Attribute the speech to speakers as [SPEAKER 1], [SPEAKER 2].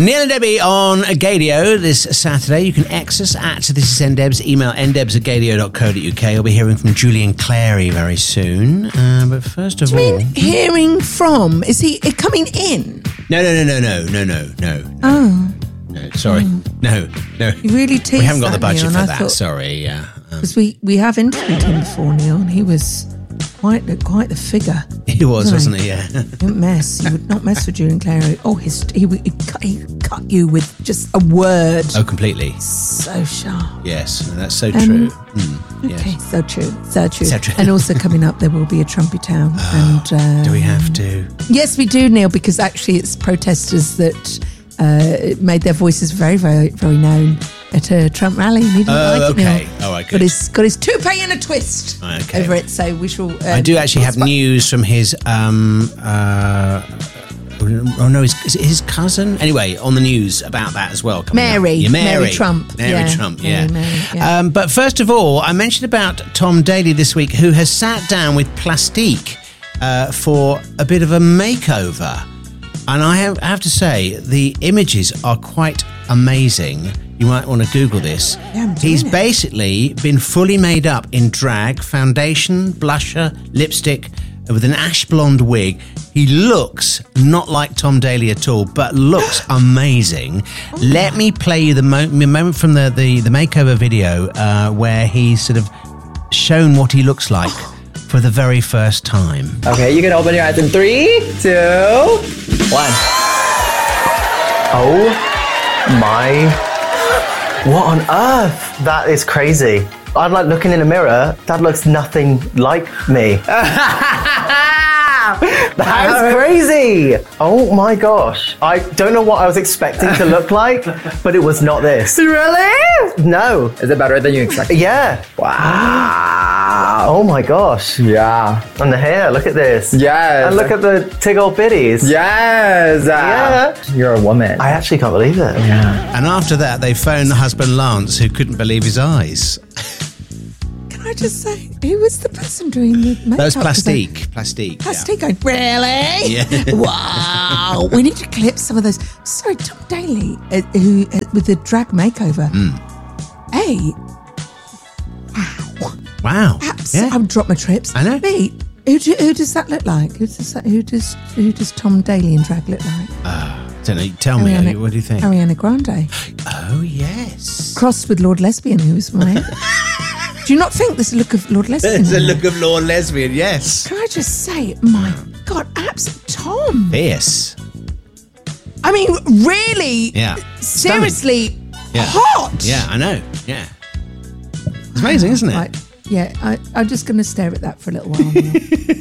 [SPEAKER 1] Neil and Debbie on Gadio this Saturday. You can X us at This Is NDebs. Email ndebs@gadio.co.uk. I'll be hearing from Julian Clary very soon. But first of all...
[SPEAKER 2] hearing from? Is he coming in?
[SPEAKER 1] No.
[SPEAKER 2] Oh.
[SPEAKER 1] No, sorry. No.
[SPEAKER 2] You really teased
[SPEAKER 1] We haven't got the budget
[SPEAKER 2] Neil,
[SPEAKER 1] for that, sorry. Yeah.
[SPEAKER 2] Because we have interviewed him before, Neil, and he was quite the figure.
[SPEAKER 1] He was, wasn't he? Yeah.
[SPEAKER 2] You wouldn't mess. You would not mess with Julian Clary. Oh, he cut you with just a word.
[SPEAKER 1] Oh, completely.
[SPEAKER 2] So sharp.
[SPEAKER 1] Yes, that's so true.
[SPEAKER 2] Okay,
[SPEAKER 1] yes.
[SPEAKER 2] So true. So true.
[SPEAKER 1] So true.
[SPEAKER 2] And also coming up, there will be a Trumpy Town.
[SPEAKER 1] Do we have to?
[SPEAKER 2] Yes, we do, Neil, because actually it's protesters that made their voices very, very, very known at a Trump rally. We didn't like it,
[SPEAKER 1] okay.
[SPEAKER 2] Neil.
[SPEAKER 1] All right, good.
[SPEAKER 2] Got his toupee in a twist over it, so we shall...
[SPEAKER 1] I do actually have news from his... his cousin? Anyway, on the news about that as well.
[SPEAKER 2] Mary Trump.
[SPEAKER 1] Mary Trump, yeah.
[SPEAKER 2] Mary, yeah.
[SPEAKER 1] But first of all, I mentioned about Tom Daley this week, who has sat down with Plastique for a bit of a makeover. And I have to say, the images are quite amazing. You might want to Google this.
[SPEAKER 2] Yeah,
[SPEAKER 1] He's basically been fully made up in drag, foundation, blusher, lipstick, with an ash blonde wig. He looks not like Tom Daley at all, but looks amazing. Let me play you the moment from the makeover video where he's sort of shown what he looks like for the very first time.
[SPEAKER 3] Okay, you can open your eyes in 3, 2, 1. Oh my... What on earth? That is crazy. I'm like looking in a mirror. That looks nothing like me. That's crazy. Oh my gosh. I don't know what I was expecting to look like, but it was not this.
[SPEAKER 2] Really?
[SPEAKER 3] No.
[SPEAKER 4] Is it better than you expected?
[SPEAKER 3] Yeah.
[SPEAKER 4] Wow.
[SPEAKER 3] Oh my gosh.
[SPEAKER 4] Yeah.
[SPEAKER 3] And the hair, look at this.
[SPEAKER 4] Yes.
[SPEAKER 3] And look at the tiggle bitties.
[SPEAKER 4] Yes.
[SPEAKER 3] Yeah.
[SPEAKER 4] You're a woman.
[SPEAKER 3] I actually can't believe it.
[SPEAKER 4] Yeah.
[SPEAKER 1] And after that, they phoned the husband Lance, who couldn't believe his eyes.
[SPEAKER 2] Can I just say, who was the person doing the makeup?
[SPEAKER 1] That was Plastique. Plastique.
[SPEAKER 2] Going, really?
[SPEAKER 1] Yeah.
[SPEAKER 2] Wow. We need to clip some of those. Sorry, Tom Daley, who with the drag makeover.
[SPEAKER 1] Wow. Yeah.
[SPEAKER 2] I've dropped my trips.
[SPEAKER 1] I know.
[SPEAKER 2] B, who does that look like? Who does Tom Daley in drag look like?
[SPEAKER 1] Don't know. Tell me. What do you think?
[SPEAKER 2] Ariana Grande.
[SPEAKER 1] Oh, yes.
[SPEAKER 2] Crossed with Lord Lesbian, who was my... Do you not think there's a look of Lord Lesbian?
[SPEAKER 1] There's a look of Lord Lesbian, yes.
[SPEAKER 2] Can I just say, my God, Tom.
[SPEAKER 1] Fierce.
[SPEAKER 2] I mean, really?
[SPEAKER 1] Yeah.
[SPEAKER 2] Seriously,
[SPEAKER 1] Yeah.
[SPEAKER 2] hot.
[SPEAKER 1] Yeah, I know. Yeah. It's amazing, isn't it?
[SPEAKER 2] Right. Yeah, I'm just going to stare at that for a little while now.